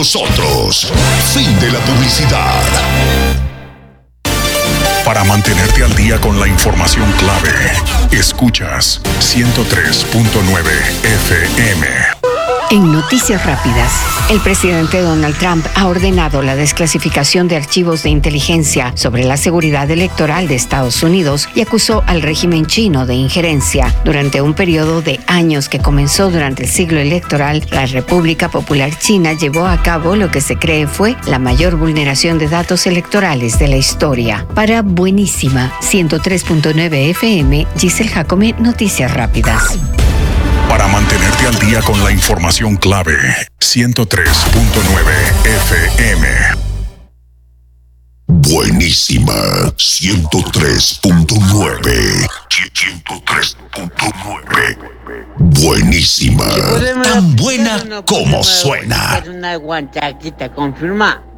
nosotros. Fin de la publicidad. Para mantenerte al día con la información clave, escuchas 103.9 FM. En Noticias Rápidas, el presidente Donald Trump ha ordenado la desclasificación de archivos de inteligencia sobre la seguridad electoral de Estados Unidos y acusó al régimen chino de injerencia. Durante un periodo de años que comenzó durante el siglo electoral, la República Popular China llevó a cabo lo que se cree fue la mayor vulneración de datos electorales de la historia. Para Buenísima 103.9 FM, Giselle Jacome, Noticias Rápidas. Para mantenerte al día con la información clave, 103.9 FM. Buenísima 103.9. 103.9. Buenísima. Tan buena como suena. Una guanchaquita confirma.